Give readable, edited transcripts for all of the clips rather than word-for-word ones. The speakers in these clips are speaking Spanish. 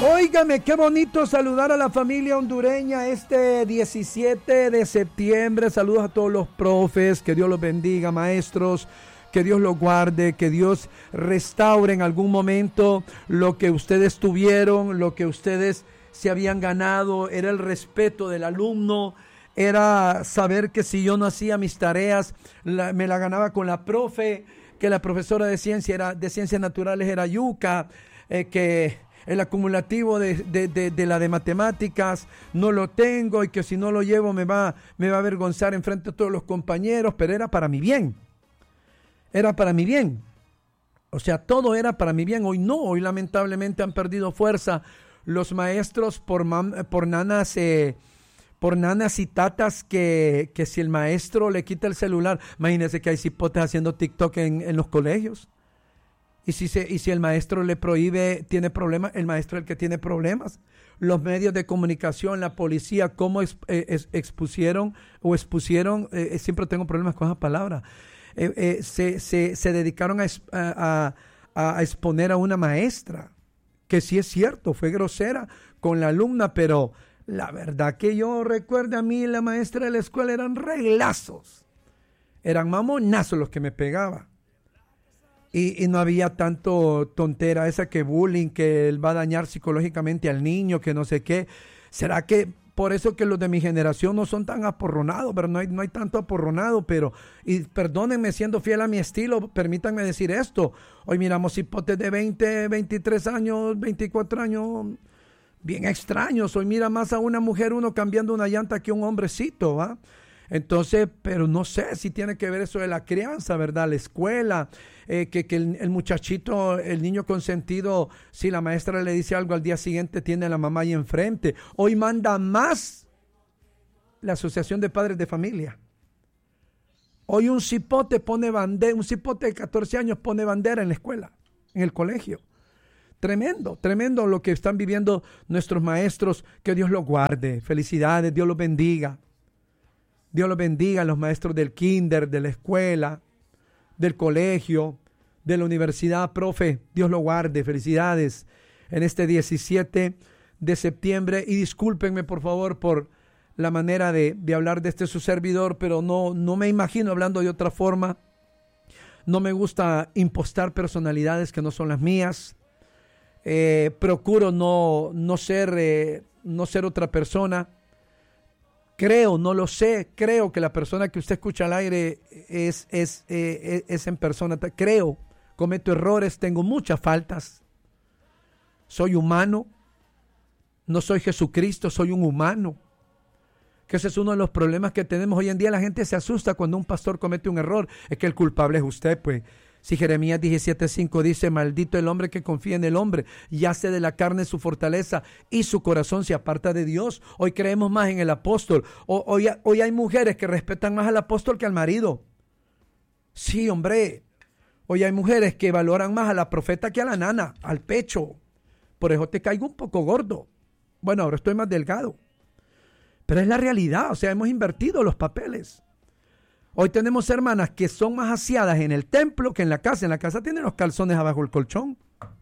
Óigame, qué bonito saludar a la familia hondureña este 17 de septiembre. Saludos a todos los profes, que Dios los bendiga, maestros, que Dios los guarde, que Dios restaure en algún momento lo que ustedes tuvieron, lo que ustedes se habían ganado. Era el respeto del alumno, era saber que si yo no hacía mis tareas, me la ganaba con la profe, que la profesora de ciencias naturales era yuca, que el acumulativo de la de matemáticas no lo tengo y que si no lo llevo me va a avergonzar enfrente de todos los compañeros, pero era para mi bien. Era para mi bien. O sea, todo era para mi bien. Hoy no, hoy lamentablemente han perdido fuerza los maestros por nanas y tatas que si el maestro le quita el celular, imagínense que hay cipotes haciendo TikTok en los colegios. Y si el maestro le prohíbe, tiene problemas, el maestro es el que tiene problemas. Los medios de comunicación, la policía, cómo expusieron, siempre tengo problemas con esa palabra, se dedicaron a exponer a una maestra, que sí es cierto, fue grosera con la alumna, pero la verdad que yo recuerdo a mí, la maestra de la escuela eran reglazos, eran mamonazos los que me pegaba. Y no había tanto tontera esa que bullying, que él va a dañar psicológicamente al niño, que no sé qué. ¿Será que por eso que los de mi generación no son tan aporronados? Pero no hay tanto aporronado, y perdónenme siendo fiel a mi estilo, permítanme decir esto. Hoy miramos hipotes de 20, 23 años, 24 años, bien extraños. Hoy mira más a una mujer uno cambiando una llanta que un hombrecito, ¿va? Entonces, pero no sé si tiene que ver eso de la crianza, ¿verdad? La escuela, que el muchachito, el niño consentido, si la maestra le dice algo al día siguiente, tiene a la mamá ahí enfrente. Hoy manda más la Asociación de Padres de Familia. Hoy un cipote un cipote de 14 años pone bandera en la escuela, en el colegio. Tremendo, tremendo lo que están viviendo nuestros maestros. Que Dios los guarde. Felicidades, Dios los bendiga. Dios los bendiga a los maestros del kinder, de la escuela, del colegio, de la universidad. Profe, Dios lo guarde. Felicidades en este 17 de septiembre. Y discúlpenme, por favor, por la manera de hablar de su servidor, pero no me imagino hablando de otra forma. No me gusta impostar personalidades que no son las mías. Procuro no ser otra persona. Creo, no lo sé, creo que la persona que usted escucha al aire es en persona. Creo, cometo errores, tengo muchas faltas. Soy humano, no soy Jesucristo, soy un humano. Que ese es uno de los problemas que tenemos hoy en día. La gente se asusta cuando un pastor comete un error. Es que el culpable es usted, pues. Si Jeremías 17:5 dice, maldito el hombre que confía en el hombre y hace de la carne su fortaleza y su corazón se aparta de Dios. Hoy creemos más en el apóstol. Hoy hay mujeres que respetan más al apóstol que al marido. Sí, hombre. Hoy hay mujeres que valoran más a la profeta que a la nana, al pecho. Por eso te caigo un poco gordo. Bueno, ahora estoy más delgado. Pero es la realidad, o sea, hemos invertido los papeles. Hoy tenemos hermanas que son más aseadas en el templo que en la casa. En la casa tienen los calzones abajo del colchón.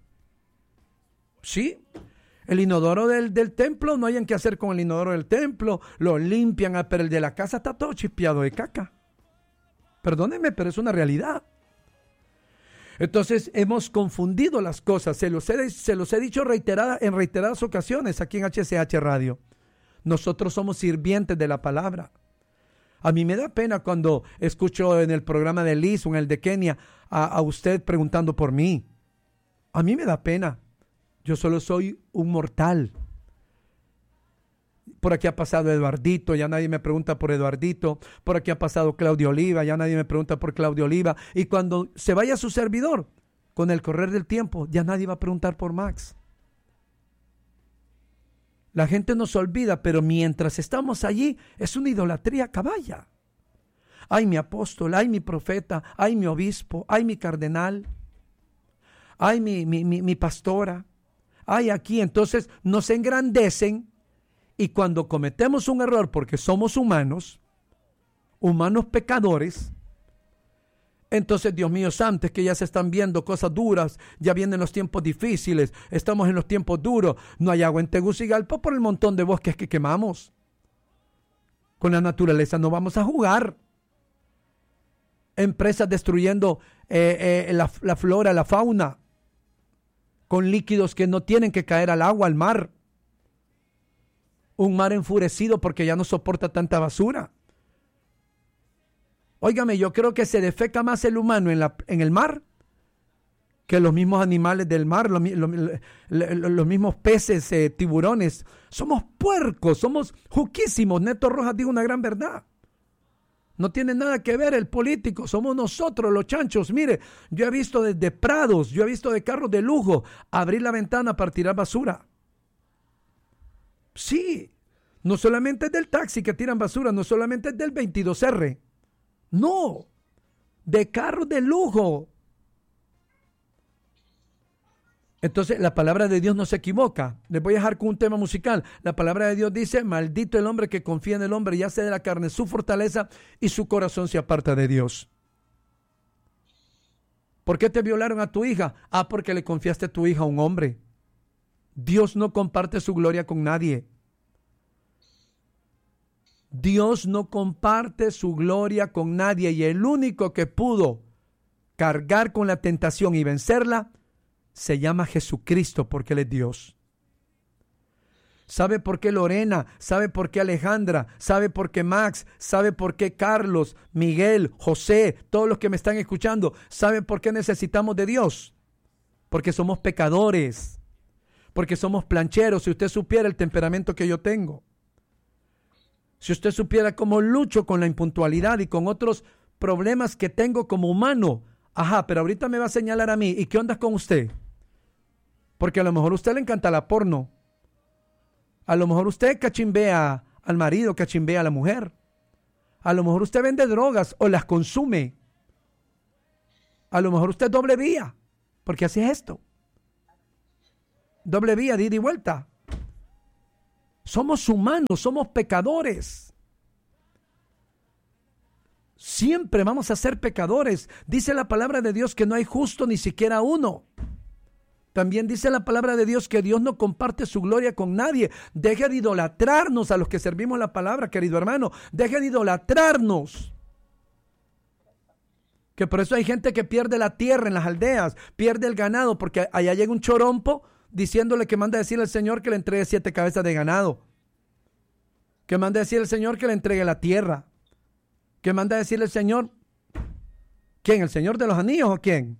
Sí, el inodoro del templo, no hayan que hacer con el inodoro del templo. Lo limpian, pero el de la casa está todo chispeado de caca. Perdónenme, pero es una realidad. Entonces hemos confundido las cosas. Se los he dicho en reiteradas ocasiones aquí en HCH Radio. Nosotros somos sirvientes de la palabra. A mí me da pena cuando escucho en el programa de Liz o en el de Kenia a usted preguntando por mí. A mí me da pena. Yo solo soy un mortal. Por aquí ha pasado Eduardito, ya nadie me pregunta por Eduardito. Por aquí ha pasado Claudio Oliva, ya nadie me pregunta por Claudio Oliva. Y cuando se vaya su servidor, con el correr del tiempo, ya nadie va a preguntar por Max. La gente nos olvida, pero mientras estamos allí, es una idolatría caballa. Ay, mi apóstol, ay, mi profeta, ay, mi obispo, ay, mi cardenal, ay, mi pastora, ay, aquí. Entonces nos engrandecen y cuando cometemos un error, porque somos humanos pecadores, Entonces, Dios mío santo, es que ya se están viendo cosas duras, ya vienen los tiempos difíciles, estamos en los tiempos duros, no hay agua en Tegucigalpa por el montón de bosques que quemamos. Con la naturaleza no vamos a jugar. Empresas destruyendo la flora, la fauna, con líquidos que no tienen que caer al agua, al mar. Un mar enfurecido porque ya no soporta tanta basura. Óigame, yo creo que se defeca más el humano en el mar que los mismos animales del mar, los mismos peces, tiburones. Somos puercos, somos juquísimos. Neto Rojas dijo una gran verdad. No tiene nada que ver el político, somos nosotros los chanchos. Mire, yo he visto desde prados, yo he visto de carros de lujo abrir la ventana para tirar basura. Sí, no solamente es del taxi que tiran basura, no solamente es del 22R. No, de carros de lujo. Entonces la palabra de Dios no se equivoca. Les voy a dejar con un tema musical. La palabra de Dios dice: maldito el hombre que confía en el hombre y hace de la carne su fortaleza y su corazón se aparta de Dios. ¿Por qué te violaron a tu hija? Ah, porque le confiaste a tu hija a un hombre. Dios no comparte su gloria con nadie. Dios no comparte su gloria con nadie, y el único que pudo cargar con la tentación y vencerla se llama Jesucristo, porque Él es Dios. ¿Sabe por qué Lorena? ¿Sabe por qué Alejandra? ¿Sabe por qué Max? ¿Sabe por qué Carlos, Miguel, José, todos los que me están escuchando? ¿Sabe por qué necesitamos de Dios? Porque somos pecadores, porque somos plancheros. Si usted supiera el temperamento que yo tengo, si usted supiera cómo lucho con la impuntualidad y con otros problemas que tengo como humano. Ajá, pero ahorita me va a señalar a mí. ¿Y qué onda con usted? Porque a lo mejor a usted le encanta la porno. A lo mejor usted cachimbea al marido, cachimbea a la mujer. A lo mejor usted vende drogas o las consume. A lo mejor usted es doble vía, porque así es esto. Doble vía, de ida y vuelta. Somos humanos, somos pecadores. Siempre vamos a ser pecadores. Dice la palabra de Dios que no hay justo ni siquiera uno. También dice la palabra de Dios que Dios no comparte su gloria con nadie. Deje de idolatrarnos a los que servimos la palabra, querido hermano. Deje de idolatrarnos. Que por eso hay gente que pierde la tierra en las aldeas, pierde el ganado, porque allá llega un chorompo diciéndole que manda a decirle al Señor que le entregue 7 cabezas de ganado. Que manda a decirle al Señor que le entregue la tierra. Que manda a decirle al Señor, ¿quién? ¿El Señor de los Anillos o quién?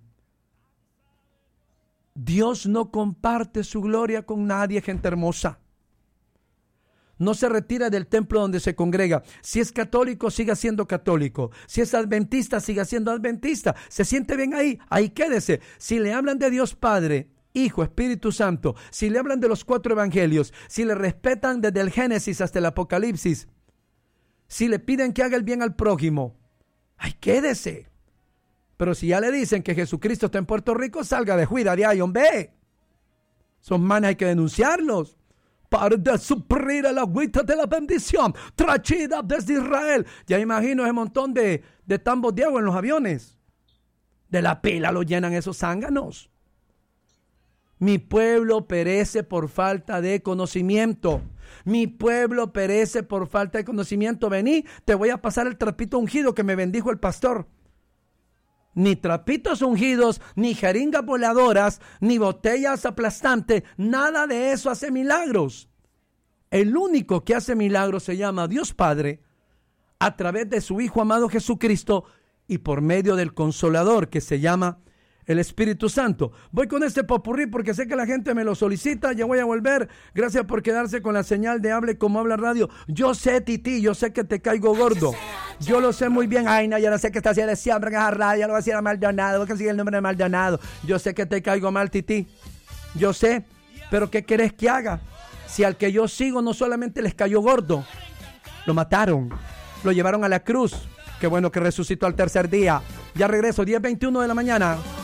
Dios no comparte su gloria con nadie, gente hermosa. No se retira del templo donde se congrega. Si es católico, siga siendo católico. Si es adventista, siga siendo adventista. ¿Se siente bien ahí? Ahí quédese. Si le hablan de Dios Padre, Hijo, Espíritu Santo, si le hablan de los 4 evangelios, si le respetan desde el Génesis hasta el Apocalipsis, si le piden que haga el bien al prójimo, ahí quédese. Pero si ya le dicen que Jesucristo está en Puerto Rico, salga de juida de ahí, hombre. Son manes, hay que denunciarlos. Para de suplir el agüita de la bendición, traída desde Israel. Ya imagino ese montón de tambos de agua en los aviones. De la pila lo llenan esos zánganos. Mi pueblo perece por falta de conocimiento. Mi pueblo perece por falta de conocimiento. Vení, te voy a pasar el trapito ungido que me bendijo el pastor. Ni trapitos ungidos, ni jeringas voladoras, ni botellas aplastantes. Nada de eso hace milagros. El único que hace milagros se llama Dios Padre, a través de su Hijo amado Jesucristo y por medio del Consolador que se llama el Espíritu Santo. Voy con este popurrí porque sé que la gente me lo solicita. Ya voy a volver. Gracias por quedarse con la señal de Hable Como Habla Radio. Yo sé, Titi, yo sé que te caigo gordo. Yo lo sé muy bien. Ay, no, yo no sé qué está haciendo siempre en esa radio. Ya lo voy a decir a Maldonado. Voy a conseguir el nombre de Maldonado. Yo sé que te caigo mal, Titi. Yo sé. Pero ¿qué querés que haga? Si al que yo sigo no solamente les cayó gordo, lo mataron. Lo llevaron a la cruz. Qué bueno que resucitó al tercer día. Ya regreso, 10:21 de la mañana.